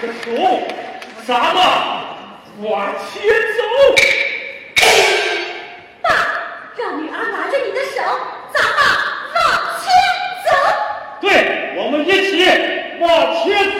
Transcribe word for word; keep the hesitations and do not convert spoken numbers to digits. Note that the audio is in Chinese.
个手，咱们往前走。 爸，让女儿拿着你的手，咱们往前走。 对，我们一起往前